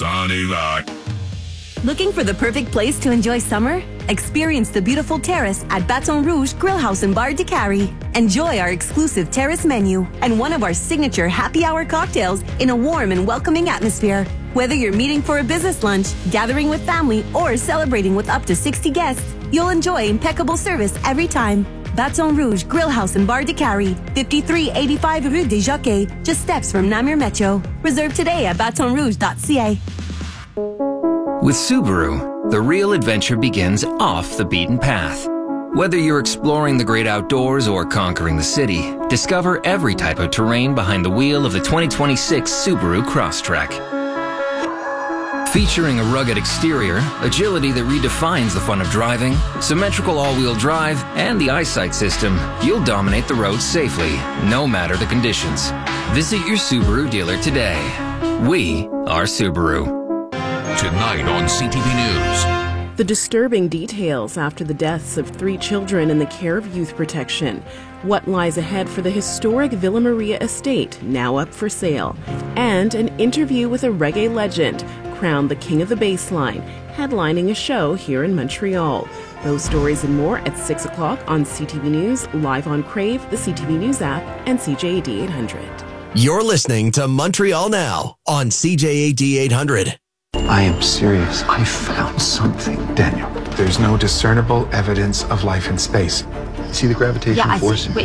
Ça y va. Looking for the perfect place to enjoy summer? Experience the beautiful terrace at Baton Rouge Grill House and Bar de Cary. Enjoy our exclusive terrace menu and one of our signature happy hour cocktails in a warm and welcoming atmosphere. Whether you're meeting for a business lunch, gathering with family, or celebrating with up to 60 guests, you'll enjoy impeccable service every time. Baton Rouge Grill House and Bar de Cary, 5385 Rue des Jockeys, just steps from Namur Metro. Reserve today at batonrouge.ca. With Subaru, the real adventure begins off the beaten path. Whether you're exploring the great outdoors or conquering the city, discover every type of terrain behind the wheel of the 2026 Subaru Crosstrek. Featuring a rugged exterior, agility that redefines the fun of driving, symmetrical all-wheel drive, and the eyesight system, you'll dominate the roads safely, no matter the conditions. Visit your Subaru dealer today. We are Subaru. Tonight on CTV News. The disturbing details after the deaths of 3 children in the care of youth protection. What lies ahead for the historic Villa Maria estate, now up for sale. And an interview with a reggae legend, crowned the king of the bassline, headlining a show here in Montreal. Those stories and more at 6 o'clock on CTV News, live on Crave, the CTV News app, and CJAD 800. You're listening to Montreal Now on CJAD 800. I am serious. I found something, Daniel. There's no discernible evidence of life in space. See the gravitational force? Wait.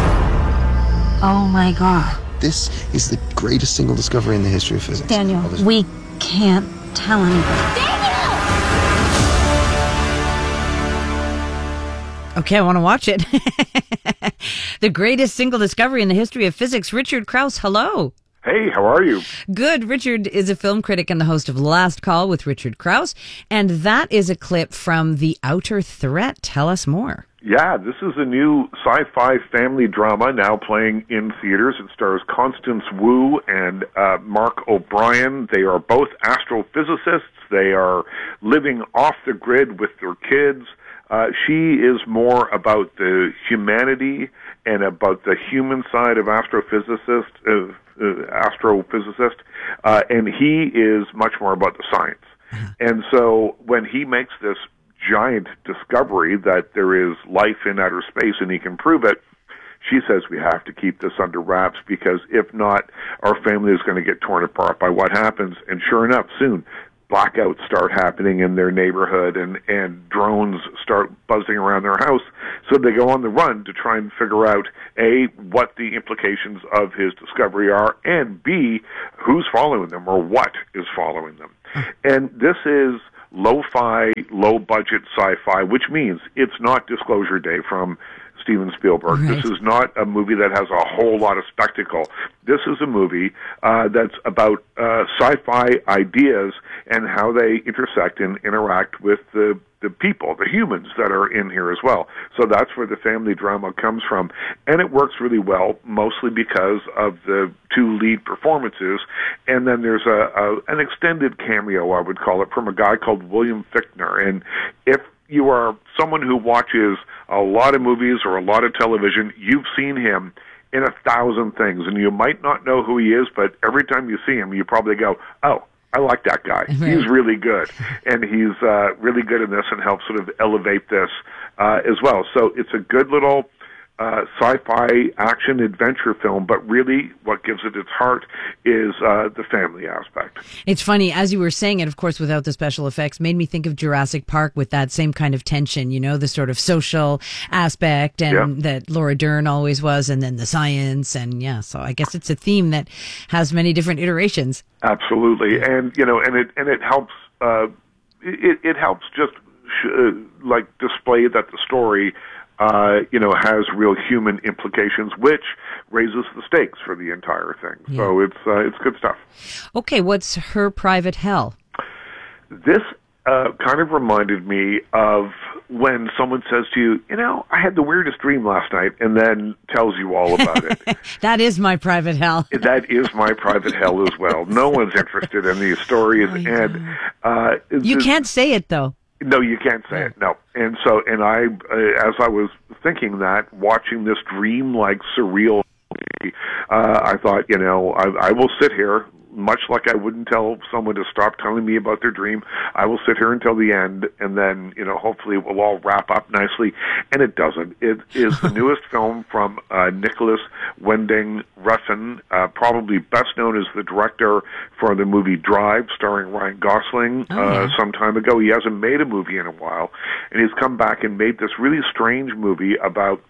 Oh my God. This is the greatest single discovery in the history of physics. Daniel, we can't tell anybody. Okay, I want to watch it. The greatest single discovery in the history of physics. Richard Krause, hello. Hey, how are you? Good. Richard is a film critic and the host of Last Call with Richard Krause. And that is a clip from The Outer Threat. Tell us more. Yeah, this is a new sci-fi family drama now playing in theaters. It stars Constance Wu and Mark O'Brien. They are both astrophysicists. They are living off the grid with their kids. She is more about the humanity and about the human side of astrophysicist, and he is much more about the science. And so when he makes this giant discovery that there is life in outer space and he can prove it, she says we have to keep this under wraps because if not, our family is going to get torn apart by what happens. And sure enough, soon, blackouts start happening in their neighborhood and drones start buzzing around their house. So they go on the run to try and figure out, A, what the implications of his discovery are, and B, who's following them or what is following them. And this is lo-fi, low-budget sci-fi, which means it's not Disclosure Day from Steven Spielberg. Right. This is not a movie that has a whole lot of spectacle. This is a movie that's about sci-fi ideas and how they intersect and interact with the people, the humans that are in here as well. So that's where the family drama comes from. And it works really well, mostly because of the 2 lead performances. And then there's an extended cameo, I would call it, from a guy called William Fichtner. And if you are someone who watches a lot of movies or a lot of television, you've seen him in 1,000 things. And you might not know who he is, but every time you see him, you probably go, oh, I like that guy. Right. He's really good. And he's really good in this and helps sort of elevate this as well. So it's a good little sci-fi action adventure film, but really what gives it its heart is the family aspect. It's funny, as you were saying it, of course, without the special effects, made me think of Jurassic Park with that same kind of tension, you know, the sort of social aspect and that Laura Dern always was, and then the science. And yeah, so I guess it's a theme that has many different iterations. Absolutely. And, you know, and it helps, it helps just like display that the story has real human implications, which raises the stakes for the entire thing. Yeah. So it's good stuff. Okay, what's Her Private Hell? This kind of reminded me of when someone says to you, you know, I had the weirdest dream last night, and then tells you all about it. That is my private hell. That is my private hell as well. No one's interested in these stories. You can't say it, though. No, you can't say it. No. And so, I, as I was thinking that, watching this dream-like surreal, I thought, you know, I will sit here, much like I wouldn't tell someone to stop telling me about their dream, I will sit here until the end, and then, hopefully it will all wrap up nicely. And it doesn't. It is the newest film from Nicholas Winding Refn, probably best known as the director for the movie Drive, starring Ryan Gosling some time ago. He hasn't made a movie in a while, and he's come back and made this really strange movie about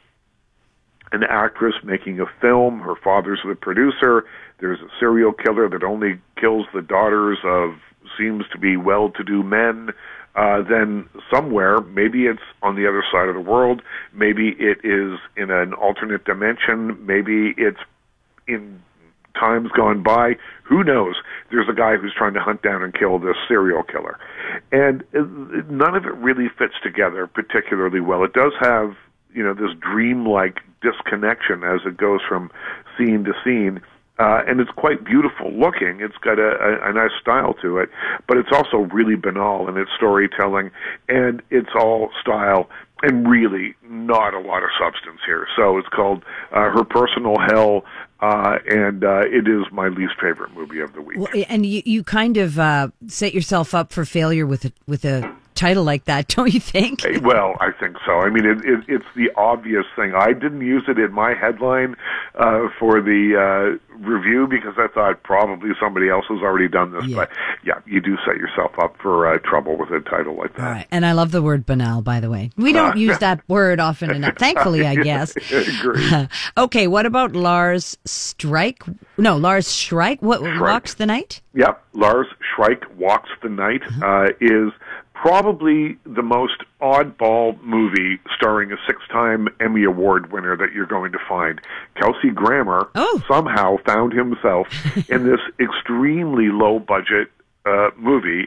an actress making a film. Her father's the producer. There's a serial killer that only kills the daughters of seems to be well-to-do men. Then somewhere, maybe it's on the other side of the world, maybe it is in an alternate dimension, maybe it's in times gone by, who knows? There's a guy who's trying to hunt down and kill this serial killer. And none of it really fits together particularly well. It does have, this dreamlike disconnection as it goes from scene to scene. And it's quite beautiful looking. It's got a nice style to it, but it's also really banal in its storytelling, and it's all style and really not a lot of substance here. So it's called Her Personal Hell, and it is my least favorite movie of the week. Well, and you kind of set yourself up for failure with a title like that, don't you think? Well, I think so. I mean, it's the obvious thing. I didn't use it in my headline for the review because I thought probably somebody else has already done this. Yeah. But yeah, you do set yourself up for trouble with a title like that. All right. And I love the word banal, by the way. We don't use that word often enough. Thankfully, I guess. Agreed. Okay, what about Lars Schreik? No, Lars Schreik. What Walks the Night? Yep, Lars Schreik Walks the Night is probably the most oddball movie starring a 6-time Emmy Award winner that you're going to find. Kelsey Grammer somehow found himself in this extremely low-budget movie.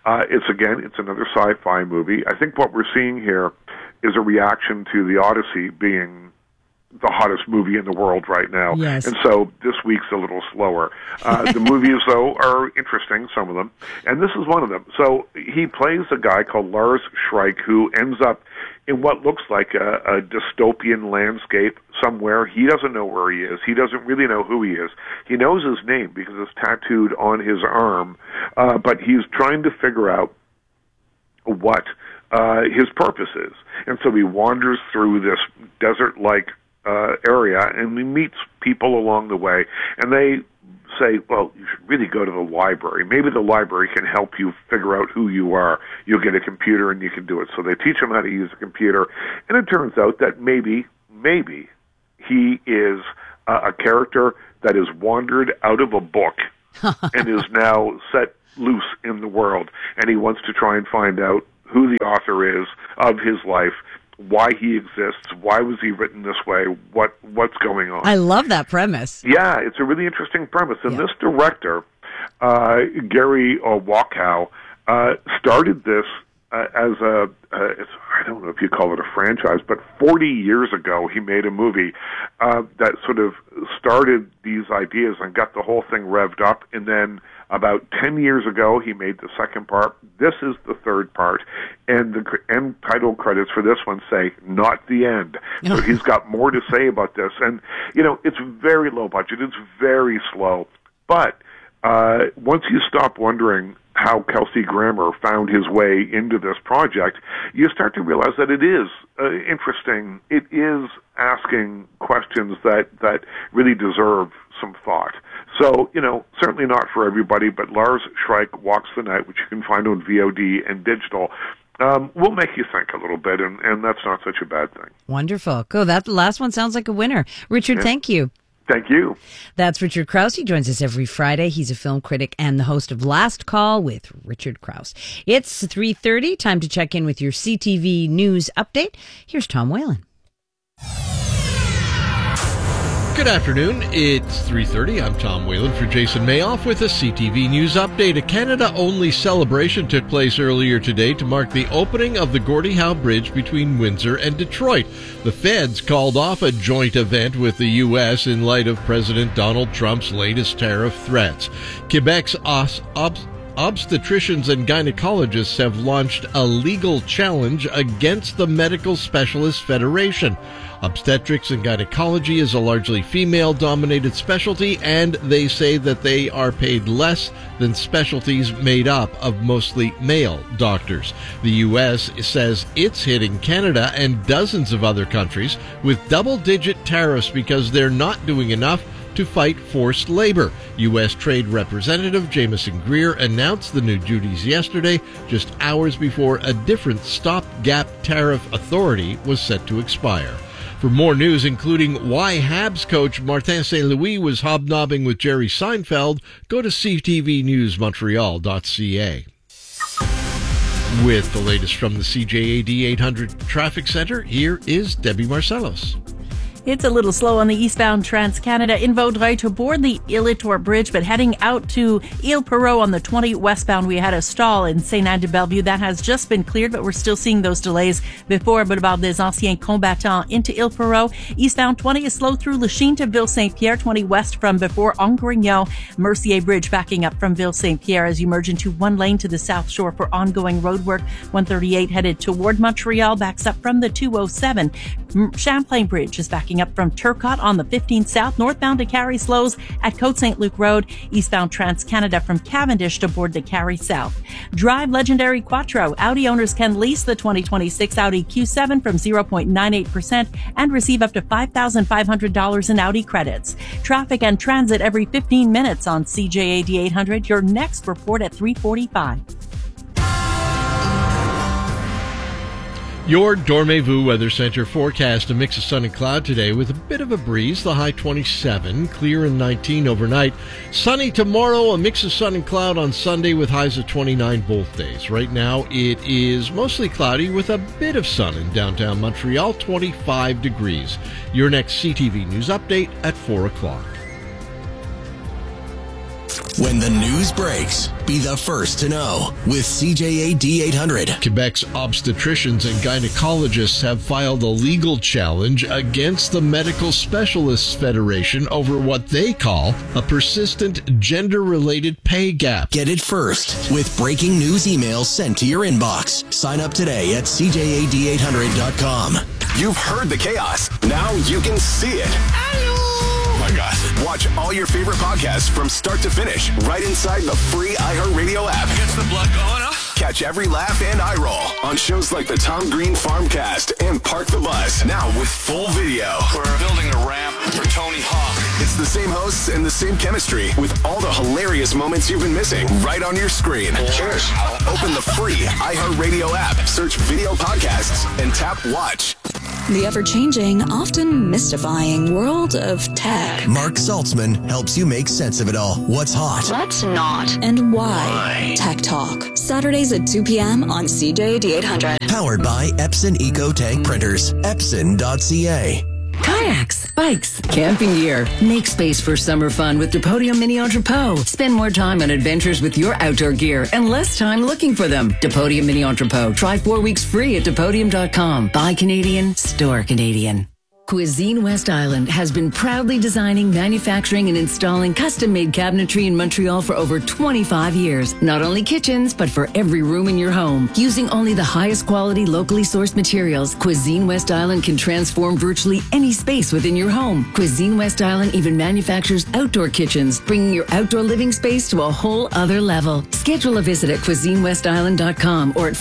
It's another sci-fi movie. I think what we're seeing here is a reaction to The Odyssey being the hottest movie in the world right now. Yes. And so this week's a little slower. The movies, though, are interesting, some of them. And this is one of them. So he plays a guy called Lars Schreik who ends up in what looks like a dystopian landscape somewhere. He doesn't know where he is. He doesn't really know who he is. He knows his name because it's tattooed on his arm, but he's trying to figure out what his purpose is. And so he wanders through this desert-like area, and he meets people along the way, and they say, well, you should really go to the library. Maybe the library can help you figure out who you are. You'll get a computer and you can do it. So they teach him how to use a computer, and it turns out that maybe he is a character that has wandered out of a book and is now set loose in the world, and he wants to try and find out who the author is of his life, why he exists, why was he written this way, what's going on. I love that premise. Yeah, it's a really interesting premise. And this director, Gary Walkow, started this as I don't know if you call it a franchise, but 40 years ago he made a movie that sort of started these ideas and got the whole thing revved up, and then about 10 years ago, he made the second part. This is the third part, and the end title credits for this one say, not the end. So he's got more to say about this. And, it's very low budget. It's very slow. But once you stop wondering how Kelsey Grammer found his way into this project, you start to realize that it is interesting. It is asking questions that really deserve some thought. So, certainly not for everybody, but Lars Schreik Walks the Night, which you can find on VOD and digital, will make you think a little bit, and that's not such a bad thing. Wonderful. Cool. That last one sounds like a winner. Richard, thank you. Thank you. That's Richard Krause. He joins us every Friday. He's a film critic and the host of Last Call with Richard Krause. It's 3:30. Time to check in with your CTV News update. Here's Tom Whalen. Good afternoon. It's 3:30. I'm Tom Whalen for Jason Mayoff with a CTV News update. A Canada-only celebration took place earlier today to mark the opening of the Gordie Howe Bridge between Windsor and Detroit. The feds called off a joint event with the U.S. in light of President Donald Trump's latest tariff threats. Quebec's obstetricians and gynecologists have launched a legal challenge against the Medical Specialists Federation. Obstetrics and gynecology is a largely female-dominated specialty, and they say that they are paid less than specialties made up of mostly male doctors. The U.S. says it's hitting Canada and dozens of other countries with double-digit tariffs because they're not doing enough to fight forced labor. U.S. Trade Representative Jameson Greer announced the new duties yesterday, just hours before a different stopgap tariff authority was set to expire. For more news, including why Habs coach Martin St. Louis was hobnobbing with Jerry Seinfeld, go to ctvnewsmontreal.ca. With the latest from the CJAD 800 Traffic Center, here is Debbie Marcellos. It's a little slow on the eastbound Trans-Canada in Vaudreuil to board the Ilitor Bridge, but heading out to Ile-Perrot on the 20 westbound, we had a stall in Saint-Anne-de-Bellevue. That has just been cleared, but we're still seeing those delays before Boulevard des Anciens Combattants into Ile-Perrot. Eastbound 20 is slow through Lachine to Ville-Saint-Pierre, 20 west from before Angrignon. Mercier Bridge backing up from Ville-Saint-Pierre as you merge into one lane to the south shore for ongoing roadwork. 138 headed toward Montreal backs up from the 207. Champlain Bridge is backing up from Turcotte on the 15 South, northbound to Carrie slows at Côte St. Luc Road, eastbound Trans-Canada from Cavendish to board the Carrie South. Drive legendary Quattro. Audi owners can lease the 2026 Audi Q7 from 0.98% and receive up to $5,500 in Audi credits. Traffic and transit every 15 minutes on CJAD 800. Your next report at 3:45. Your Dormez-vous Weather Center forecast: a mix of sun and cloud today with a bit of a breeze, the high 27, clear and 19 overnight. Sunny tomorrow, a mix of sun and cloud on Sunday with highs of 29 both days. Right now it is mostly cloudy with a bit of sun in downtown Montreal, 25 degrees. Your next CTV News update at 4 o'clock. When the news breaks, be the first to know with CJAD 800. Quebec's obstetricians and gynecologists have filed a legal challenge against the Medical Specialists Federation over what they call a persistent gender-related pay gap. Get it first with breaking news emails sent to your inbox. Sign up today at CJAD800.com. You've heard the chaos. Now you can see it. Oh my God. Watch all your favorite podcasts from start to finish right inside the free iHeartRadio app. Gets the blood going, huh? Catch every laugh and eye roll on shows like the Tom Green Farmcast and Park the Bus. Now with full video. We're building a ramp for Tony Hawk. It's the same hosts and the same chemistry with all the hilarious moments you've been missing right on your screen. Cheers. Open the free iHeartRadio app, search video podcasts, and tap watch. The ever-changing, often mystifying world of tech. Mark Saltzman helps you make sense of it all. What's hot? What's not? And why? Tech Talk. Saturdays at 2 p.m. on CJAD 800. Powered by Epson EcoTank Printers. Epson.ca. Kayaks, bikes, camping gear. Make space for summer fun with Depodium Mini Entrepot. Spend more time on adventures with your outdoor gear and less time looking for them. Depodium Mini Entrepot. Try 4 weeks free at Depodium.com. Buy Canadian, store Canadian. Cuisine West Island has been proudly designing, manufacturing, and installing custom-made cabinetry in Montreal for over 25 years. Not only kitchens, but for every room in your home. Using only the highest quality, locally sourced materials, Cuisine West Island can transform virtually any space within your home. Cuisine West Island even manufactures outdoor kitchens, bringing your outdoor living space to a whole other level. Schedule a visit at CuisineWestIsland.com or at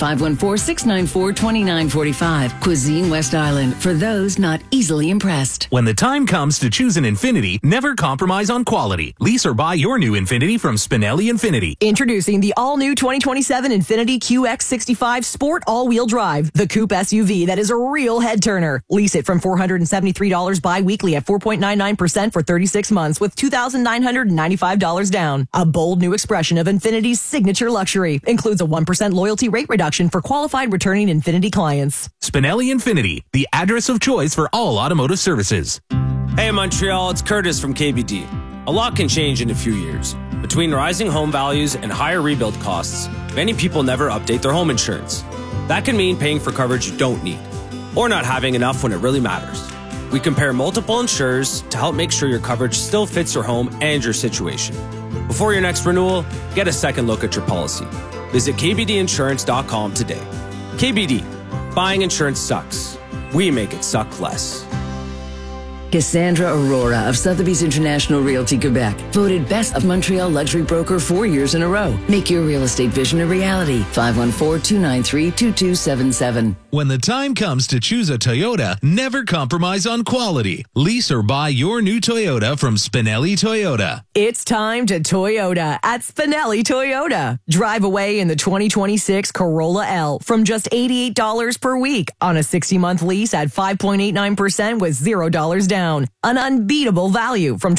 514-694-2945. Cuisine West Island, for those not easily impressed. When the time comes to choose an Infiniti, never compromise on quality. Lease or buy your new Infiniti from Spinelli Infiniti. Introducing the all-new 2027 Infiniti QX65 Sport All-Wheel Drive, the coupe SUV that is a real head-turner. Lease it from $473 bi-weekly at 4.99% for 36 months with $2,995 down. A bold new expression of Infiniti's signature luxury. Includes a 1% loyalty rate reduction for qualified returning Infiniti clients. Spinelli Infiniti, the address of choice for all automotive services. Hey Montreal, it's Curtis from KBD. A lot can change in a few years. Between rising home values and higher rebuild costs, many people never update their home insurance. That can mean paying for coverage you don't need, or not having enough when it really matters. We compare multiple insurers to help make sure your coverage still fits your home and your situation. Before your next renewal, get a second look at your policy. Visit kbdinsurance.com today. KBD, buying insurance sucks. We make it suck less. Cassandra Aurora of Sotheby's International Realty Quebec, voted Best of Montreal Luxury Broker 4 years in a row. Make your real estate vision a reality. 514-293-2277. When the time comes to choose a Toyota, never compromise on quality. Lease or buy your new Toyota from Spinelli Toyota. It's time to Toyota at Spinelli Toyota. Drive away in the 2026 Corolla L from just $88 per week on a 60-month lease at 5.89% with $0 down. An unbeatable value from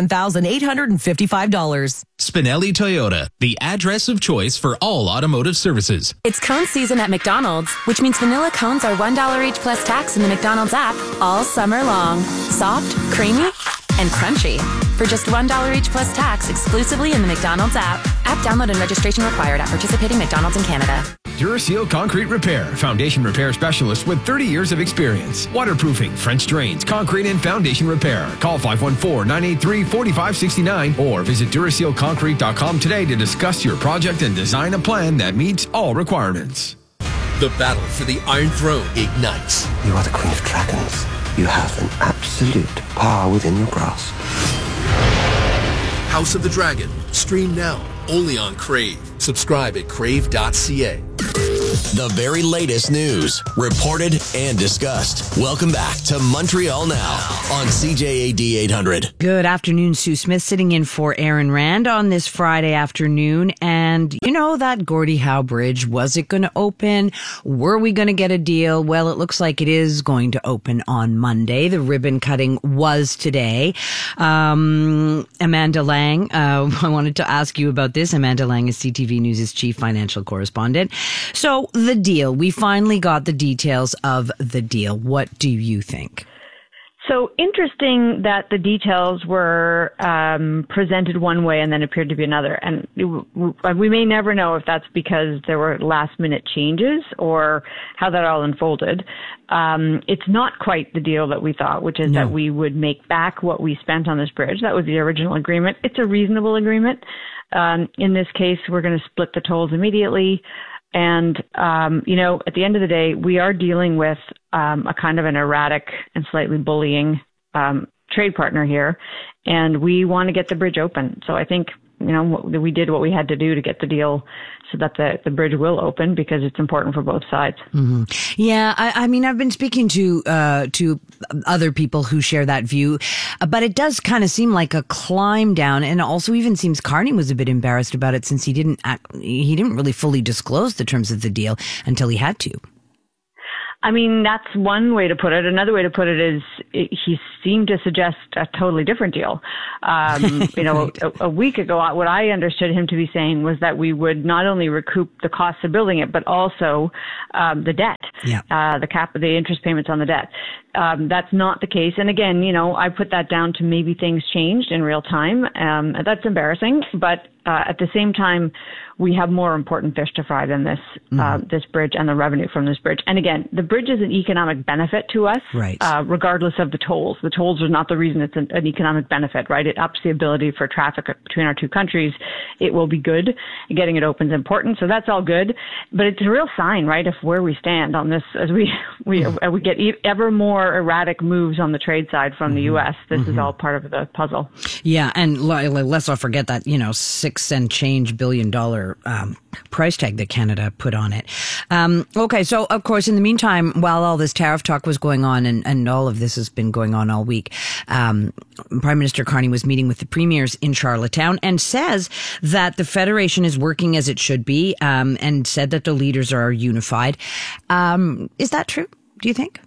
$27,855. Spinelli Toyota, the address of choice for all automotive services. It's cone season at McDonald's, which means vanilla cones are $1 each plus tax in the McDonald's app all summer long. Soft, creamy, and crunchy. For just $1 each plus tax exclusively in the McDonald's app. App download and registration required at participating McDonald's in Canada. Duraseal Concrete Repair, foundation repair specialist with 30 years of experience. Waterproofing, French drains, concrete and foundation repair. Call 514-983-4569 or visit DurasealConcrete.com today to discuss your project and design a plan that meets all requirements. The battle for the Iron Throne ignites. You are the Queen of Dragons. You have an absolute power within your grasp. House of the Dragon. Stream now, only on Crave. Subscribe at crave.ca. The very latest news, reported and discussed. Welcome back to Montreal Now on CJAD 800. Good afternoon, Sue Smith sitting in for Aaron Rand on this Friday afternoon. And you know that Gordie Howe Bridge, was it going to open? Were we going to get a deal? Well, it looks like it is going to open on Monday. The ribbon cutting was today. Amanda Lang, I wanted to ask you about this. Amanda Lang is CTV News' chief financial correspondent. So the deal, we finally got the details of the deal. What do you think? So interesting that the details were presented one way and then appeared to be another. And we may never know if that's because there were last minute changes or how that all unfolded. It's not quite the deal that we thought, which is that we would make back what we spent on this bridge. That was the original agreement. It's a reasonable agreement. In this case, we're going to split the tolls immediately. And, at the end of the day, we are dealing with a kind of an erratic and slightly bullying trade partner here, and we want to get the bridge open. So I think, we did what we had to do to get the deal so that the bridge will open because it's important for both sides. Mm-hmm. Yeah, I mean, I've been speaking to other people who share that view, but it does kind of seem like a climb down, and also even seems Carney was a bit embarrassed about it since he didn't really fully disclose the terms of the deal until he had to. I mean, that's one way to put it. Another way to put it is he seemed to suggest a totally different deal. Right. A week ago, what I understood him to be saying was that we would not only recoup the costs of building it, but also the debt, the interest payments on the debt. That's not the case. And again, I put that down to maybe things changed in real time. That's embarrassing, but at the same time, we have more important fish to fry than this this bridge and the revenue from this bridge. And again, the bridge is an economic benefit to us, right? Regardless of the tolls. The tolls are not the reason it's an economic benefit, right? It ups the ability for traffic between our two countries. It will be good. Getting it open is important, so that's all good. But it's a real sign, right, of where we stand on this as we get ever more erratic moves on the trade side from the U.S. This is all part of the puzzle. Yeah, and let's not forget that, $6 and change billion price tag that Canada put on it. Okay, so of course, in the meantime, while all this tariff talk was going on and all of this has been going on all week, Prime Minister Carney was meeting with the premiers in Charlottetown and says that the Federation is working as it should be, and said that the leaders are unified. Is that true, do you think?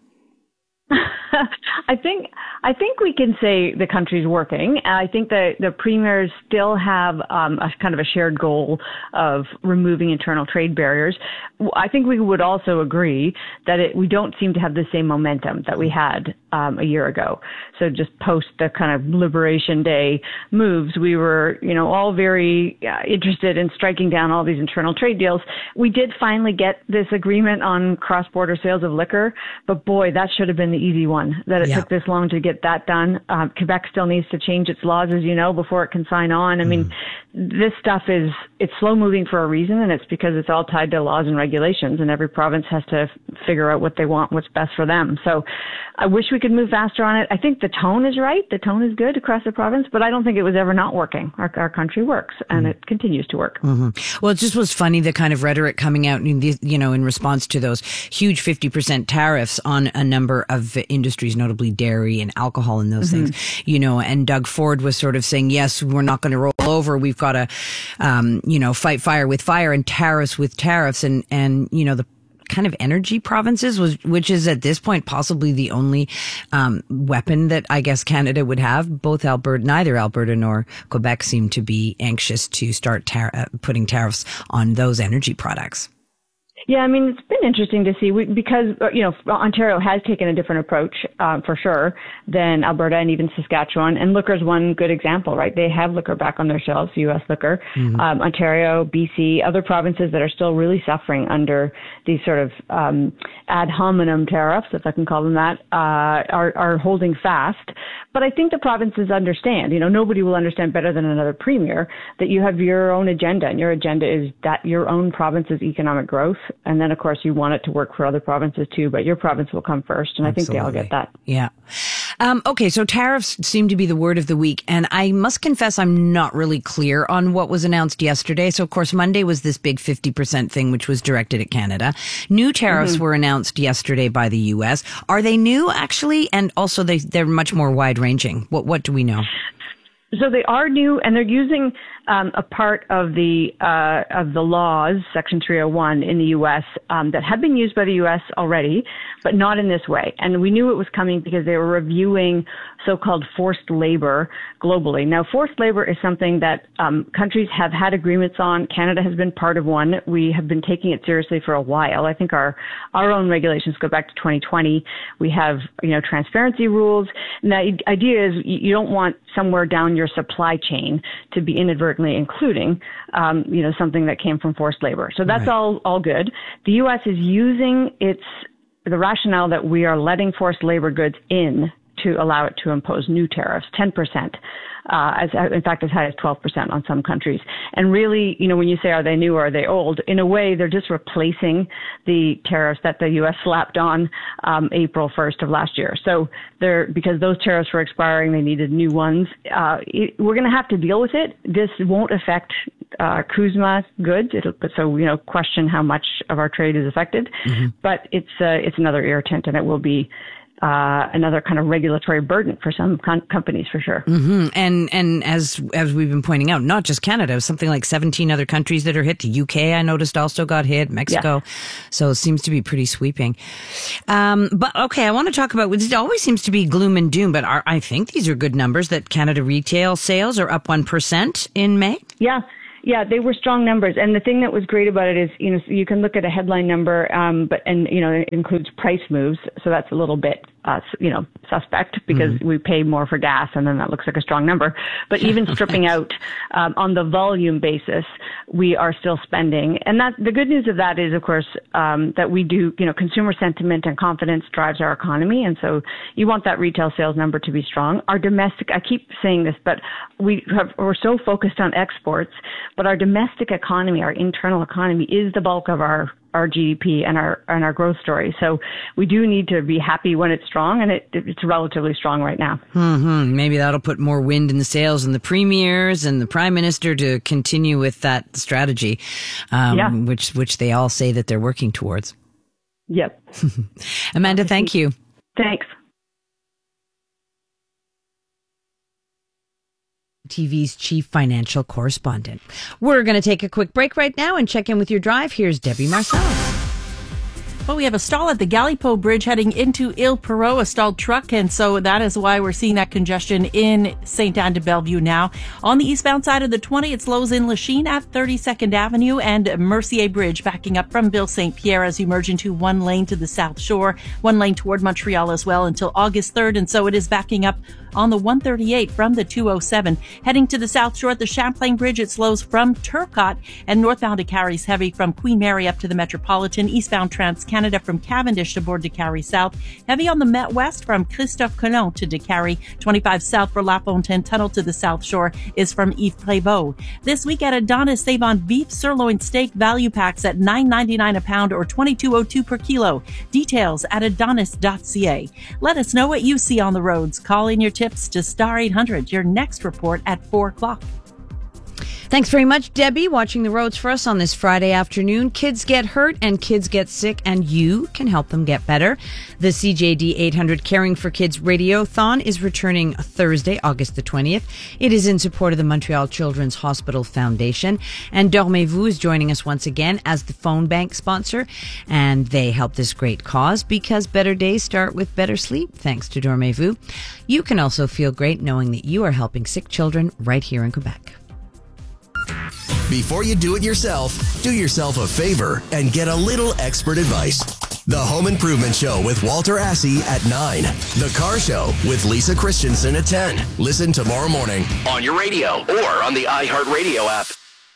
I think we can say the country's working. I think the premiers still have a kind of a shared goal of removing internal trade barriers. I think we would also agree that we don't seem to have the same momentum that we had a year ago. So just post the kind of Liberation Day moves, we were, all very interested in striking down all these internal trade deals. We did finally get this agreement on cross-border sales of liquor, but boy, that should have been the easy one, that it took this long to get that done. Quebec still needs to change its laws, as you know, before it can sign on. I mean, this stuff it's slow moving for a reason, and it's because it's all tied to laws and regulations, and every province has to figure out what they want, what's best for them. So I wish we could move faster on it. I think the tone is right. The tone is good across the province, but I don't think it was ever not working. Our country works, and it continues to work. Well, it just was funny, the kind of rhetoric coming out, in response to those huge 50% tariffs on a number of industries, notably dairy and alcohol and those things, and Doug Ford was sort of saying, yes, we're not going to roll over. We've got to, fight fire with fire and tariffs with tariffs. And the kind of energy provinces which is at this point possibly the only weapon that I guess Canada would have. Neither Alberta nor Quebec seem to be anxious to start putting tariffs on those energy products. Yeah, I mean, it's been interesting to see because, Ontario has taken a different approach, for sure, than Alberta and even Saskatchewan. And liquor's one good example, right? They have liquor back on their shelves, U.S. liquor. Ontario, BC, other provinces that are still really suffering under these sort of ad hominem tariffs, if I can call them that, are holding fast. But I think the provinces understand, nobody will understand better than another premier that you have your own agenda, and your agenda is that your own province's economic growth. And then, of course, you want it to work for other provinces too, but your province will come first. And Absolutely. I think they all get that. Yeah. Okay, so tariffs seem to be the word of the week. And I must confess, I'm not really clear on what was announced yesterday. So, of course, Monday was this big 50% thing, which was directed at Canada. New tariffs were announced yesterday by the U.S. Are they new, actually? And also, they're much more wide-ranging. What do we know? So they are new, and they're using a part of the laws, Section 301 in the U.S. That had been used by the U.S. already, but not in this way. And we knew it was coming because they were reviewing so-called forced labor globally. Now, forced labor is something that countries have had agreements on. Canada has been part of one. We have been taking it seriously for a while. I think our own regulations go back to 2020. We have, transparency rules. And the idea is you don't want somewhere down your supply chain to be inadvertently including, something that came from forced labor. So that's all good. The U.S. is using the rationale that we are letting forced labor goods in to allow it to impose new tariffs, 10%, in fact, as high as 12% on some countries. And really, when you say, are they new or are they old? In a way, they're just replacing the tariffs that the U.S. slapped on April 1st of last year. So because those tariffs were expiring, they needed new ones. We're going to have to deal with it. This won't affect CUSMA goods. Question how much of our trade is affected. But it's another irritant, and it will be another kind of regulatory burden for some companies, for sure. And as we've been pointing out, not just Canada, something like 17 other countries that are hit. The UK, I noticed, also got hit. Mexico. Yeah. So it seems to be pretty sweeping. But okay, I want to talk about, it always seems to be gloom and doom, but I think these are good numbers that Canada retail sales are up 1% in May. Yeah, they were strong numbers. And the thing that was great about it is, you can look at a headline number, it includes price moves. So that's a little bit, suspect because we pay more for gas, and then that looks like a strong number. But even stripping out, on the volume basis, we are still spending. And the good news of that is, of course, that we do, consumer sentiment and confidence drives our economy. And so you want that retail sales number to be strong. Our domestic, I keep saying this, but we're so focused on exports. But our domestic economy, our internal economy, is the bulk of our GDP and our growth story. So we do need to be happy when it's strong, and it's relatively strong right now. Maybe that'll put more wind in the sails and the premiers and the prime minister to continue with that strategy, which they all say that they're working towards. Yep. Amanda, thank you. Thanks. TV's chief financial correspondent. We're going to take a quick break right now and check in with your drive. Here's Debbie Marcel. Well, we have a stall at the Galipo Bridge heading into Ile Perrot, a stalled truck, and so that is why we're seeing that congestion in St. Anne de Bellevue now. On the eastbound side of the 20, it slows in Lachine at 32nd Avenue and Mercier Bridge, backing up from Ville St. Pierre as you merge into one lane to the South Shore, one lane toward Montreal as well until August 3rd, and so it is backing up on the 138 from the 207. Heading to the South Shore at the Champlain Bridge, it slows from Turcotte, and northbound it carries heavy from Queen Mary up to the Metropolitan, eastbound Trans Canada from Cavendish to board Décarie South. Heavy on the Met West from Christophe Colomb to Décarie. 25 south for La Fontaine Tunnel to the South Shore is from Yves Prévost. This week at Adonis, save on beef sirloin steak value packs at $9.99 a pound or $22.02 per kilo. Details at adonis.ca. Let us know what you see on the roads. Call in your tips to Star 800. Your next report at 4 o'clock. Thanks very much, Debbie, watching the roads for us on this Friday afternoon. Kids get hurt and kids get sick, and you can help them get better. The CJD 800 Caring for Kids Radiothon is returning Thursday, August the 20th. It is in support of the Montreal Children's Hospital Foundation. And Dormez-vous is joining us once again as the phone bank sponsor. And they help this great cause because better days start with better sleep, thanks to Dormez-vous. You can also feel great knowing that you are helping sick children right here in Quebec. Before you do it yourself, do yourself a favor and get a little expert advice. The Home Improvement Show with Walter Assey at 9. The Car Show with Lisa Christensen at 10. Listen tomorrow morning on your radio or on the iHeartRadio app.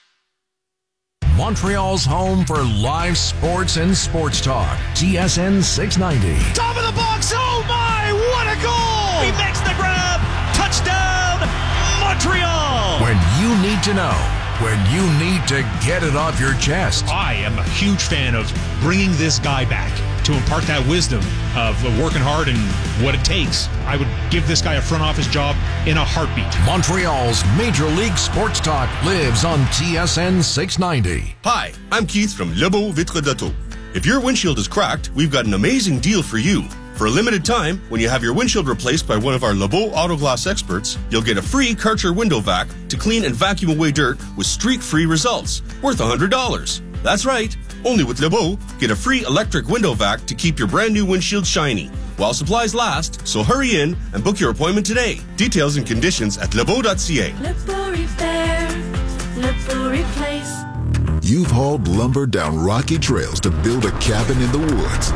Montreal's home for live sports and sports talk. TSN 690. Top of the box. Oh my, what a goal! He makes the grab. Touchdown, Montreal! When you need to know, when you need to get it off your chest. I am a huge fan of bringing this guy back to impart that wisdom of working hard and what it takes. I would give this guy a front office job in a heartbeat. Montreal's Major League Sports Talk lives on TSN 690. Hi, I'm Keith from Lebeau Vitre d'Auto. If your windshield is cracked, we've got an amazing deal for you. For a limited time, when you have your windshield replaced by one of our Lebeau Auto Glass experts, you'll get a free Karcher window vac to clean and vacuum away dirt with streak-free results, worth $100. That's right. Only with Lebeau, get a free electric window vac to keep your brand new windshield shiny while supplies last, so hurry in and book your appointment today. Details and conditions at lebeau.ca. Lebeau Repair, Lebeau Replace. You've hauled lumber down rocky trails to build a cabin in the woods.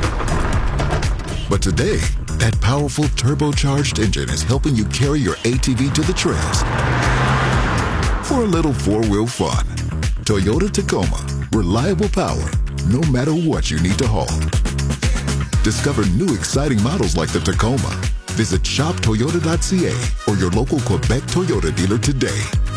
But today, that powerful turbocharged engine is helping you carry your ATV to the trails for a little four-wheel fun. Toyota Tacoma. Reliable power, no matter what you need to haul. Discover new exciting models like the Tacoma. Visit shoptoyota.ca or your local Quebec Toyota dealer today.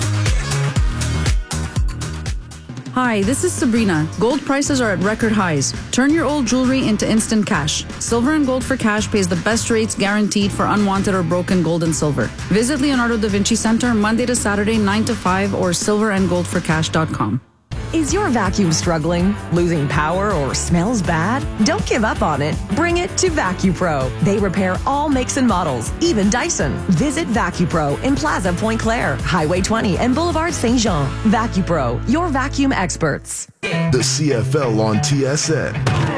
Hi, this is Sabrina. Gold prices are at record highs. Turn your old jewelry into instant cash. Silver and Gold for Cash pays the best rates guaranteed for unwanted or broken gold and silver. Visit Leonardo da Vinci Center Monday to Saturday 9 to 5 or silverandgoldforcash.com. Is your vacuum struggling, losing power, or smells bad? Don't give up on it. Bring it to VacuPro. They repair all makes and models, even Dyson. Visit VacuPro in Plaza Pointe-Claire, Highway 20, and Boulevard Saint-Jean. VacuPro, your vacuum experts. The CFL on TSN.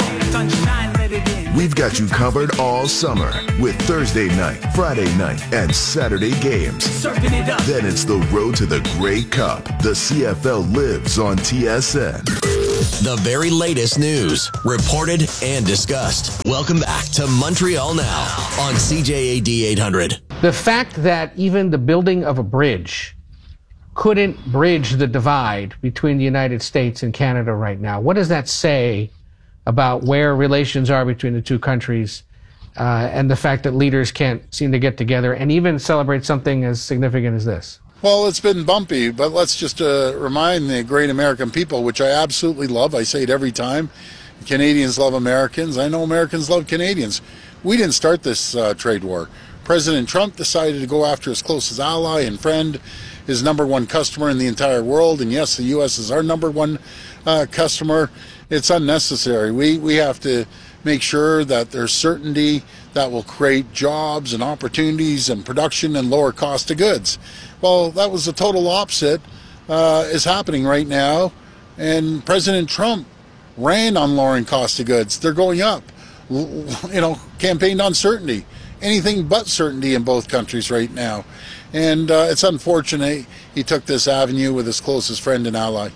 We've got you covered all summer with Thursday night, Friday night, and Saturday games. Then it's the road to the Grey Cup. The CFL lives on TSN. The very latest news, reported and discussed. Welcome back to Montreal Now on CJAD 800. The fact that even the building of a bridge couldn't bridge the divide between the United States and Canada right now, what does that say about where relations are between the two countries and the fact that leaders can't seem to get together and even celebrate something as significant as this? Well, it's been bumpy, but let's just remind the great American people, which I absolutely love. I say it every time. Canadians love Americans. I know Americans love Canadians. We didn't start this trade war. President Trump decided to go after his closest ally and friend, his number one customer in the entire world. And yes, the U.S. is our number one customer. It's unnecessary. We have to make sure that there's certainty that will create jobs and opportunities and production and lower cost of goods. Well, that was the total opposite is happening right now. And President Trump ran on lowering cost of goods. They're going up. Campaigned on certainty. Anything but certainty in both countries right now. And it's unfortunate he took this avenue with his closest friend and ally.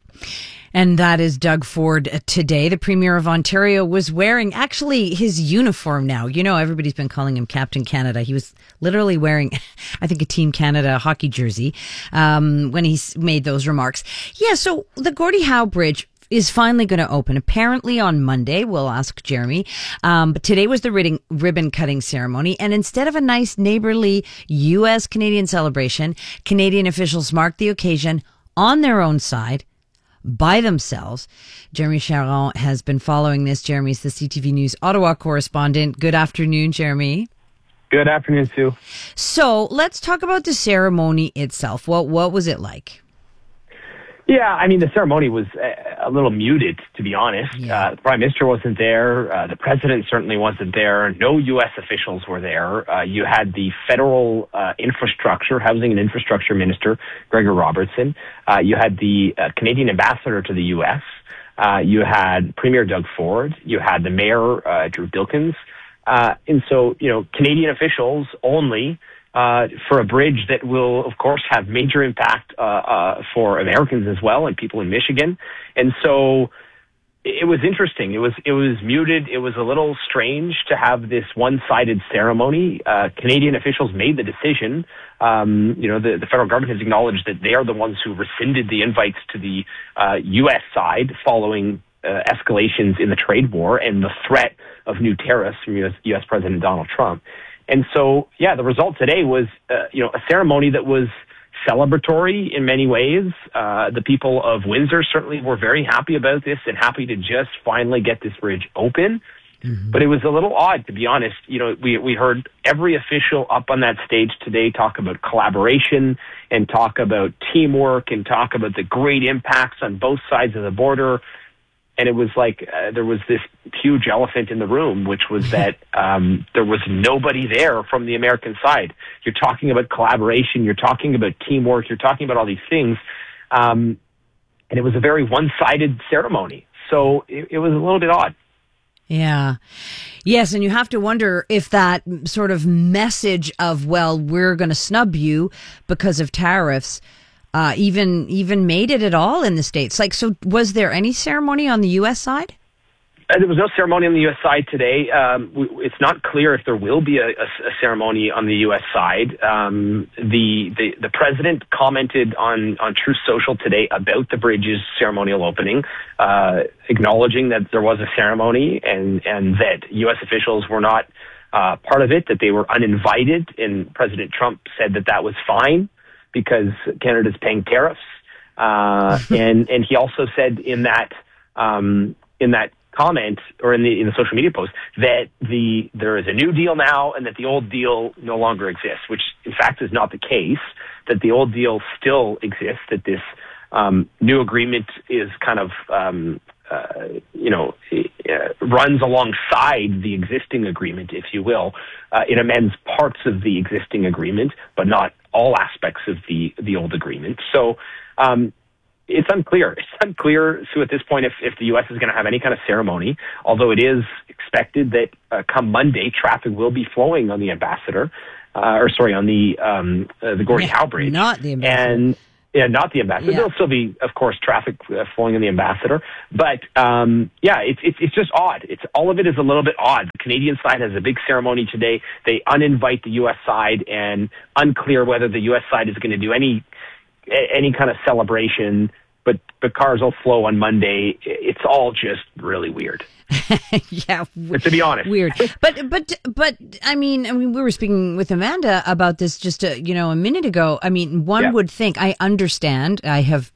And that is Doug Ford today. The Premier of Ontario was wearing actually his uniform now. You know, everybody's been calling him Captain Canada. He was literally wearing, I think, a Team Canada hockey jersey when he made those remarks. Yeah, so the Gordie Howe Bridge, is finally going to open. Apparently on Monday, we'll ask Jeremy. But today was the ribbon cutting ceremony. And instead of a nice neighborly U.S.-Canadian celebration, Canadian officials marked the occasion on their own side, by themselves. Jeremy Charron has been following this. Jeremy's the CTV News Ottawa correspondent. Good afternoon, Jeremy. Good afternoon, Sue. So let's talk about the ceremony itself. What was it like? Yeah, I mean, the ceremony was a little muted, to be honest. Yeah. The Prime Minister wasn't there. The President certainly wasn't there. No U.S. officials were there. You had the federal Housing and Infrastructure Minister, Gregor Robertson. You had the Canadian Ambassador to the U.S. You had Premier Doug Ford. You had the Mayor, Drew Dilkens. And so, Canadian officials only for a bridge that will, of course, have major impact for Americans as well and people in Michigan. And so it was interesting. It was muted. It was a little strange to have this one-sided ceremony. Canadian officials made the decision. The federal government has acknowledged that they are the ones who rescinded the invites to the U.S. side following escalations in the trade war and the threat of new tariffs from U.S. President Donald Trump. And so, the result today was, a ceremony that was celebratory in many ways. The people of Windsor certainly were very happy about this and happy to just finally get this bridge open. Mm-hmm. But it was a little odd, to be honest. We heard every official up on that stage today talk about collaboration and talk about teamwork and talk about the great impacts on both sides of the border. And it was like there was this huge elephant in the room, which was that there was nobody there from the American side. You're talking about collaboration. You're talking about teamwork. You're talking about all these things. And it was a very one-sided ceremony. So it was a little bit odd. Yeah. Yes, and you have to wonder if that sort of message of, well, we're going to snub you because of tariffs even made it at all in the States. So was there any ceremony on the U.S. side? There was no ceremony on the U.S. side today. It's not clear if there will be a ceremony on the U.S. side. The president commented on Truth Social today about the bridge's ceremonial opening, acknowledging that there was a ceremony and that U.S. officials were not part of it, that they were uninvited. And President Trump said that was fine, because Canada's paying tariffs, and he also said in that comment or in the social media post that there is a new deal now and that the old deal no longer exists, which in fact is not the case. That the old deal still exists. That this new agreement is kind of runs alongside the existing agreement, if you will. It amends parts of the existing agreement, but not all aspects of the old agreement. So it's unclear. It's unclear, Sue, at this point, if the U.S. is going to have any kind of ceremony, although it is expected that come Monday, traffic will be flowing on the Ambassador, on the Gordie Howe Bridge. Not the Ambassador. Not the Ambassador. Yeah. There'll still be, of course, traffic flowing on the Ambassador. But, it's just odd. All of it is a little bit odd. The Canadian side has a big ceremony today. They uninvite the U.S. side, and unclear whether the U.S. side is going to do any kind of celebration. But cars will flow on Monday. It's all just really weird. Yeah, to be honest, weird. But I mean, we were speaking with Amanda about this just a minute ago. I mean, one would think, I understand. I have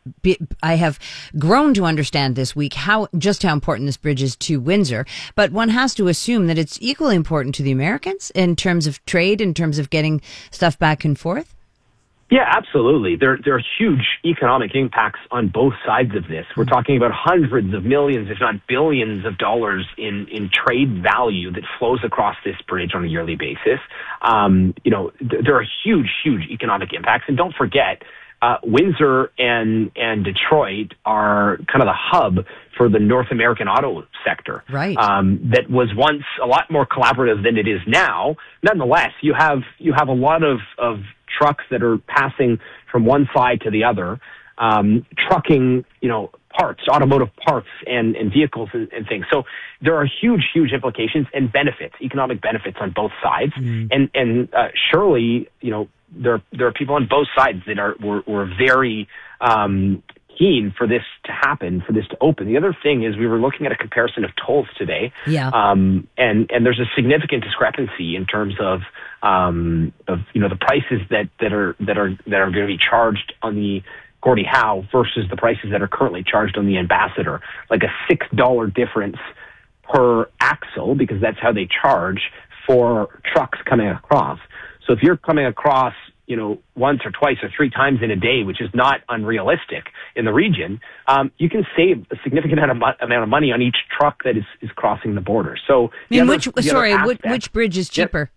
grown to understand this week how important this bridge is to Windsor. But one has to assume that it's equally important to the Americans in terms of trade, in terms of getting stuff back and forth. Yeah, absolutely. There are huge economic impacts on both sides of this. We're talking about hundreds of millions, if not billions of dollars in trade value that flows across this bridge on a yearly basis. There are huge economic impacts. And don't forget, Windsor and Detroit are kind of the hub for the North American auto sector. Right. That was once a lot more collaborative than it is now. Nonetheless, you have a lot of trucks that are passing from one side to the other, trucking, parts, automotive parts and vehicles and things. So there are huge implications and benefits, economic benefits on both sides. Mm. And surely, there are people on both sides that were very keen for this to happen, for this to open. The other thing is we were looking at a comparison of tolls today. Yeah. And there's a significant discrepancy in terms of the prices that are going to be charged on the Gordie Howe versus the prices that are currently charged on the Ambassador, like a $6 difference per axle, because that's how they charge for trucks coming across. So if you're coming across, once or twice or three times in a day, which is not unrealistic in the region, you can save a significant amount of money on each truck that is crossing the border. So, which bridge is cheaper?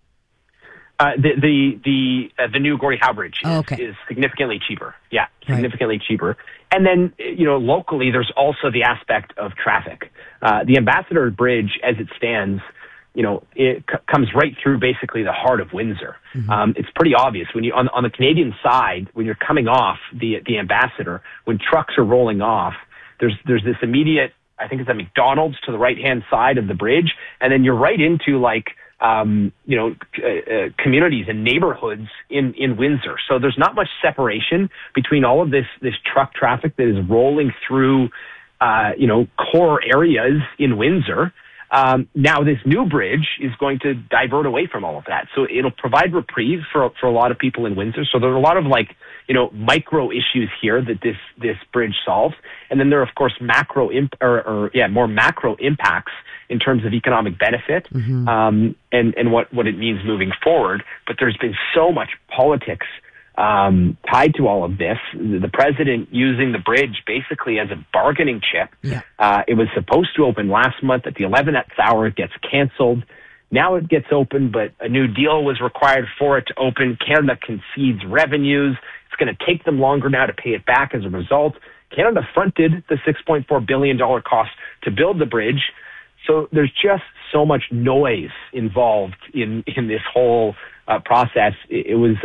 The new Gordie Howe Bridge is significantly cheaper. Yeah, significantly cheaper. And then, locally, there's also the aspect of traffic. The Ambassador Bridge, as it stands, it comes right through basically the heart of Windsor. Mm-hmm. It's pretty obvious when you on the Canadian side, when you're coming off the Ambassador, when trucks are rolling off, there's this immediate, I think it's a McDonald's to the right hand side of the bridge, and then you're right into communities and neighborhoods in Windsor. So there's not much separation between all of this truck traffic that is rolling through core areas in Windsor. Now this new bridge is going to divert away from all of that. So it'll provide reprieve for a lot of people in Windsor. So there's a lot of micro issues here that this bridge solves. And then there are, of course, more macro impacts in terms of economic benefit, and what it means moving forward. But there's been so much politics tied to all of this. The president using the bridge basically as a bargaining chip. Yeah. It was supposed to open last month at the 11th hour. It gets canceled. Now it gets open, but a new deal was required for it to open. Canada concedes revenues. It's going to take them longer now to pay it back as a result. Canada fronted the $6.4 billion cost to build the bridge. So there's just so much noise involved in this whole process. It was,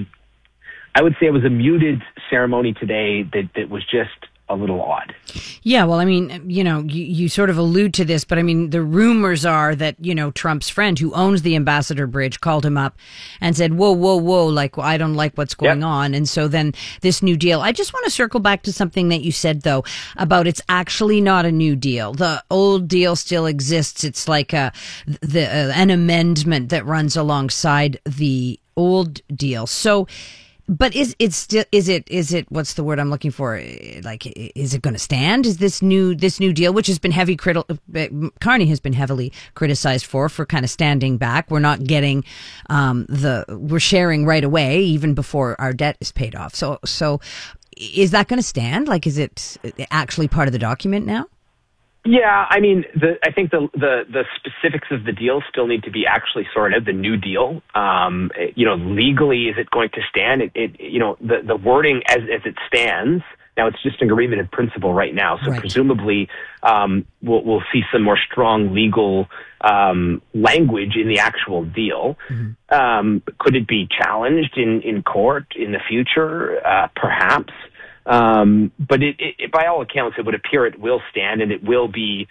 I would say it was a muted ceremony today that was just a little odd. Yeah, well, I mean, you sort of allude to this, but I mean, the rumors are that, Trump's friend who owns the Ambassador Bridge called him up and said, whoa, like, I don't like what's going on. And so then this new deal, I just want to circle back to something that you said, though, about it's actually not a new deal. The old deal still exists. It's like an amendment that runs alongside the old deal. So, but is it what's the word I'm looking for? Like, is it going to stand? Is this new deal, which has been Carney has been heavily criticized for kind of standing back. We're not getting we're sharing right away even before our debt is paid off. So is that going to stand? Like, is it actually part of the document now? Yeah, I mean, I think the specifics of the deal still need to be actually sorted out. The new deal, legally, is it going to stand? The wording as it stands now, it's just an agreement in principle right now. So presumably, we'll see some more strong legal language in the actual deal. Mm-hmm. Could it be challenged in court in the future? Perhaps. But it by all accounts, it would appear it will stand, and it will be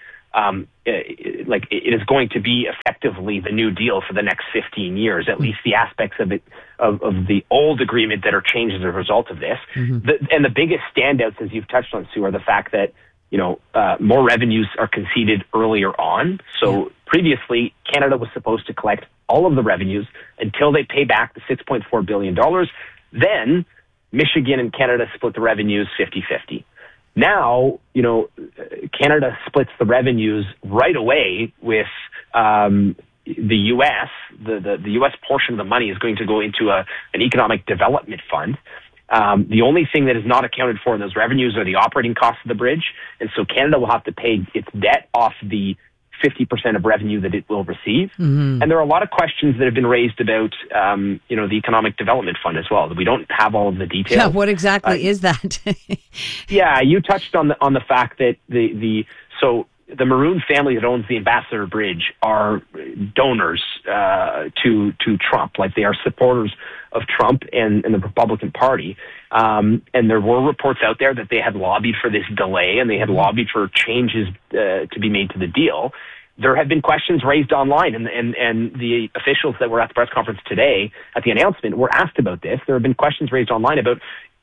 it is going to be effectively the new deal for the next 15 years, at least the aspects of it, of the old agreement that are changed as a result of this. Mm-hmm. And the biggest standouts, as you've touched on, Sue, are the fact that, more revenues are conceded earlier on. So previously, Canada was supposed to collect all of the revenues until they pay back the $6.4 billion. Then Michigan and Canada split the revenues 50-50. Now, Canada splits the revenues right away with the U.S. The U.S. portion of the money is going to go into an economic development fund. The only thing that is not accounted for in those revenues are the operating costs of the bridge. And so Canada will have to pay its debt off the 50% of revenue that it will receive. Mm-hmm. And there are a lot of questions that have been raised about, the Economic Development Fund as well. We don't have all of the details. Yeah, what exactly is that? Yeah, you touched on the fact that so the Maroon family that owns the Ambassador Bridge are donors to Trump. Like, they are supporters of Trump and the Republican Party. And there were reports out there that they had lobbied for this delay, and they had lobbied for changes to be made to the deal. There have been questions raised online, and the officials that were at the press conference today at the announcement were asked about this. There have been questions raised online about,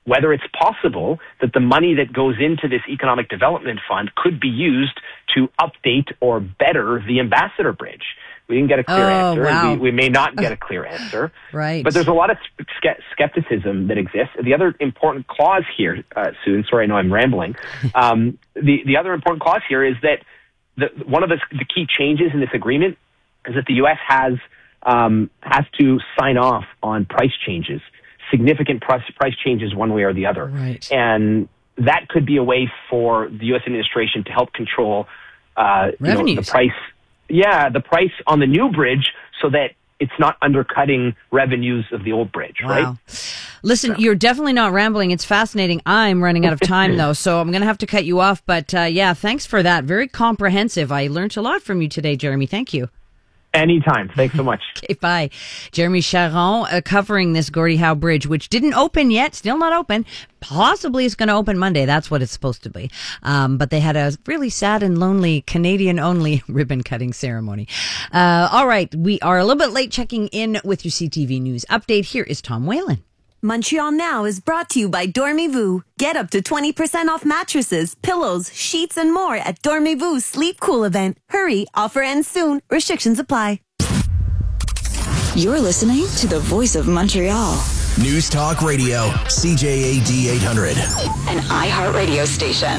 whether it's possible that the money that goes into this economic development fund could be used to update or better the Ambassador Bridge. We didn't get a clear answer. Wow. We may not get a clear answer. Right. But there's a lot of skepticism that exists. The other important clause here, Sue, sorry, I know I'm rambling. The other important clause here is that one of the key changes in this agreement is that the U.S. has to sign off on price changes, significant price changes one way or the other. Right. And that could be a way for the U.S. administration to help control revenues. The price on the new bridge so that it's not undercutting revenues of the old bridge, right? Listen, you're definitely not rambling. It's fascinating. I'm running out of time, though, so I'm going to have to cut you off. But, thanks for that. Very comprehensive. I learned a lot from you today, Jeremy. Thank you. Anytime. Thanks so much. Okay, bye. Jeremy Charron covering this Gordie Howe Bridge, which didn't open yet, still not open. Possibly it's going to open Monday. That's what it's supposed to be. But they had a really sad and lonely Canadian-only ribbon-cutting ceremony. All right, we are a little bit late checking in with your CTV News update. Here is Tom Whalen. Montreal Now is brought to you by Dormez-vous. Get up to 20% off mattresses, pillows, sheets, and more at Dormez-vous Sleep Cool event. Hurry, offer ends soon. Restrictions apply. You're listening to the voice of Montreal. News Talk Radio, CJAD 800. An iHeartRadio station.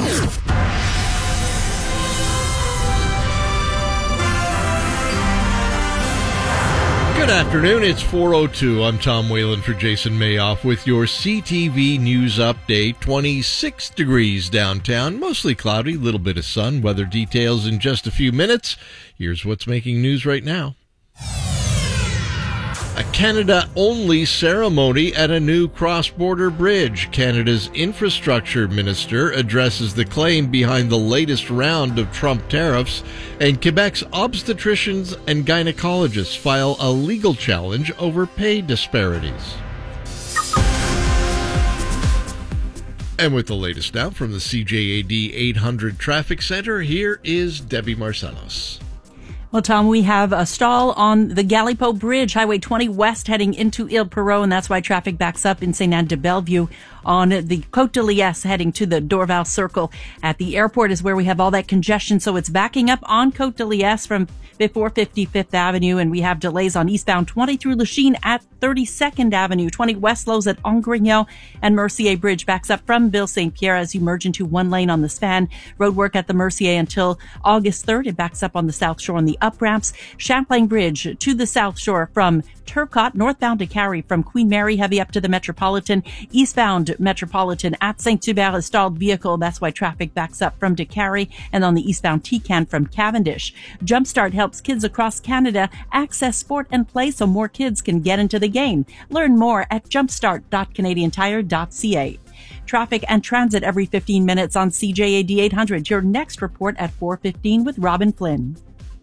Good afternoon, it's 4:02. I'm Tom Whalen for Jason Mayoff with your CTV News Update. 26 degrees downtown, mostly cloudy, little bit of sun. Weather details in just a few minutes. Here's what's making news right now. A Canada-only ceremony at a new cross-border bridge. Canada's infrastructure minister addresses the claim behind the latest round of Trump tariffs, and Quebec's obstetricians and gynecologists file a legal challenge over pay disparities. And with the latest now from the CJAD 800 Traffic Center, here is Debbie Marcelos. Well, Tom, we have a stall on the Galipo Bridge, Highway 20 West, heading into Ile-Perrot, and that's why traffic backs up in Saint-Anne-de-Bellevue. On the Côte de Liesse, heading to the Dorval Circle at the airport is where we have all that congestion, so it's backing up on Côte de Liesse from before 55th Avenue, and we have delays on eastbound 20 through Lachine at 32nd Avenue. 20 West slows at Angrignon, and Mercier Bridge backs up from Ville Saint-Pierre as you merge into one lane on the span. Road work at the Mercier until August 3rd. It backs up on the South Shore on the up ramps. Champlain Bridge to the South Shore from Turcotte, northbound to Carrie from Queen Mary, heavy up to the Metropolitan. Eastbound Metropolitan at Saint-Hubert, a stalled vehicle. That's why traffic backs up from DeCarry, and on the eastbound T-Can from Cavendish. Jumpstart helps kids across Canada access sport and play so more kids can get into the game. Learn more at jumpstart.canadiantire.ca. Traffic and transit every 15 minutes on CJAD 800. Your next report at 4:15 with Robin Flynn.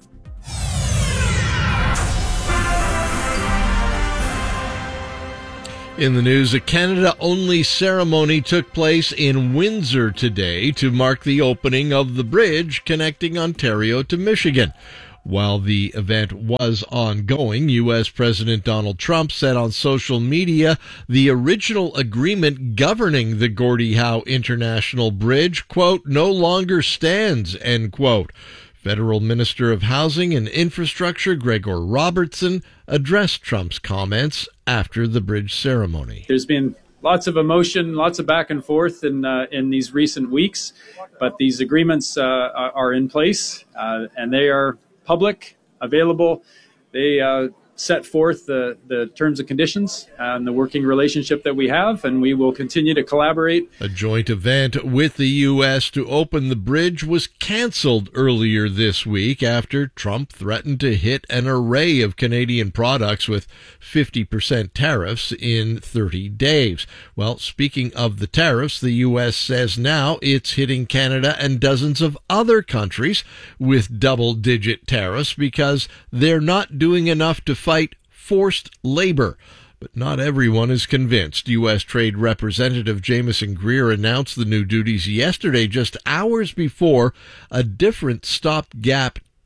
In the news, a Canada-only ceremony took place in Windsor today to mark the opening of the bridge connecting Ontario to Michigan. While the event was ongoing, U.S. President Donald Trump said on social media the original agreement governing the Gordie Howe International Bridge, quote, no longer stands, end quote. Federal Minister of Housing and Infrastructure Gregor Robertson addressed Trump's comments after the bridge ceremony. There's been lots of emotion, lots of back and forth in these recent weeks, but these agreements are in place and they are public, available. They set forth the terms and conditions and the working relationship that we have, and we will continue to collaborate. A joint event with the U.S. to open the bridge was canceled earlier this week after Trump threatened to hit an array of Canadian products with 50% tariffs in 30 days. Well, speaking of the tariffs, the U.S. says now it's hitting Canada and dozens of other countries with double-digit tariffs because they're not doing enough to fight forced labor. But not everyone is convinced. U.S. Trade Representative Jameson Greer announced the new duties yesterday, just hours before a different stopgap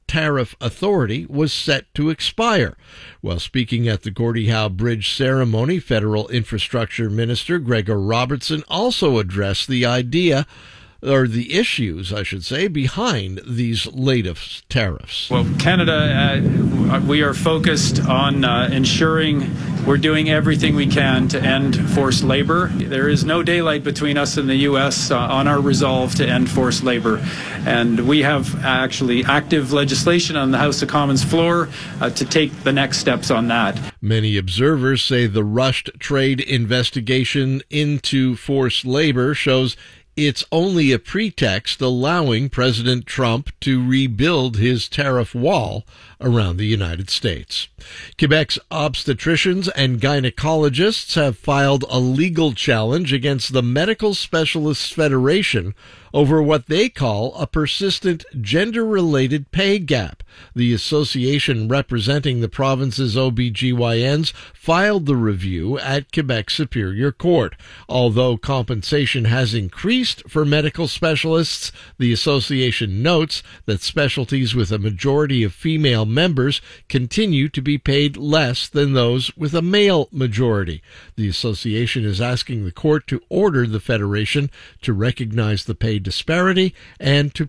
Tariff Authority was set to expire. While speaking at the Gordie Howe Bridge ceremony, Federal Infrastructure Minister Gregor Robertson also addressed the idea, or the issues, I should say, behind these latest tariffs. Well, Canada, we are focused on ensuring we're doing everything we can to end forced labor. There is no daylight between us and the U.S. On our resolve to end forced labor. And we have actually active legislation on the House of Commons floor to take the next steps on that. Many observers say the rushed trade investigation into forced labor shows it's only a pretext allowing President Trump to rebuild his tariff wall around the United States. Quebec's obstetricians and gynecologists have filed a legal challenge against the Medical Specialists Federation over what they call a persistent gender-related pay gap. The association representing the province's OBGYNs filed the review at Quebec Superior Court. Although compensation has increased for medical specialists, the association notes that specialties with a majority of female members continue to be paid less than those with a male majority. The association is asking the court to order the federation to recognize the pay disparity and to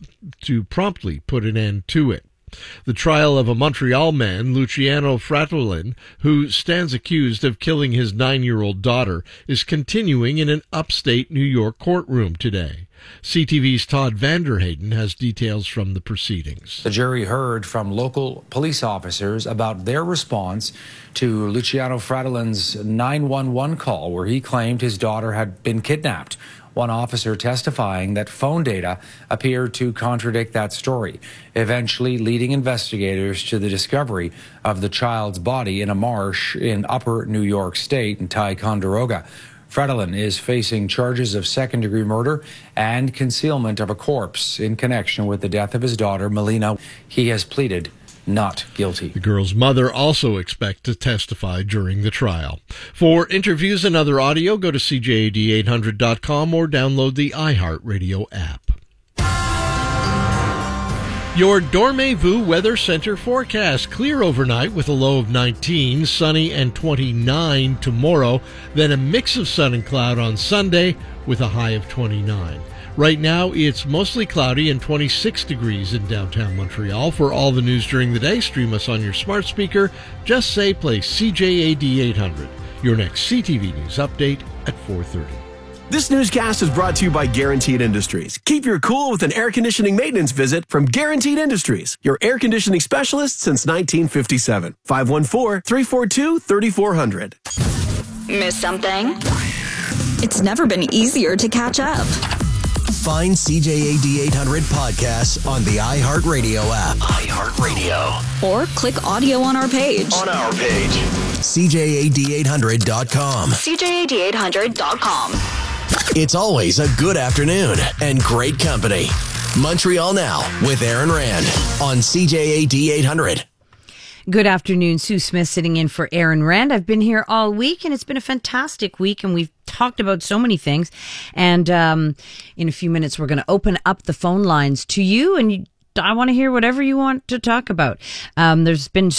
promptly put an end to it. The trial of a Montreal man, Luciano Fratellin, who stands accused of killing his 9-year-old daughter, is continuing in an upstate New York courtroom today. CTV's Todd Vanderhayden has details from the proceedings. The jury heard from local police officers about their response to Luciano Fratellin's 911 call where he claimed his daughter had been kidnapped. One officer testifying that phone data appeared to contradict that story, eventually leading investigators to the discovery of the child's body in a marsh in upper New York State in Ticonderoga. Fratellin is facing charges of second-degree murder and concealment of a corpse in connection with the death of his daughter, Melina. He has pleaded not guilty. The girl's mother also expects to testify during the trial. For interviews and other audio, go to CJAD800.com or download the iHeartRadio app. Your Dormez-vous Weather Center forecast. Clear overnight with a low of 19, sunny and 29 tomorrow, then a mix of sun and cloud on Sunday with a high of 29. Right now, it's mostly cloudy and 26 degrees in downtown Montreal. For all the news during the day, stream us on your smart speaker. Just say play CJAD 800. Your next CTV News update at 4:30. This newscast is brought to you by Guaranteed Industries. Keep your cool with an air conditioning maintenance visit from Guaranteed Industries, your air conditioning specialist since 1957. 514-342-3400. Miss something? It's never been easier to catch up. Find CJAD 800 podcasts on the iHeartRadio app. iHeartRadio. Or click audio on our page. CJAD800.com. CJAD800.com. It's always a good afternoon and great company. Montreal Now with Aaron Rand on CJAD 800. Good afternoon. Sue Smith sitting in for Aaron Rand. I've been here all week, and it's been a fantastic week, and we've talked about so many things. And in a few minutes, we're going to open up the phone lines to you, and I want to hear whatever you want to talk about. There's been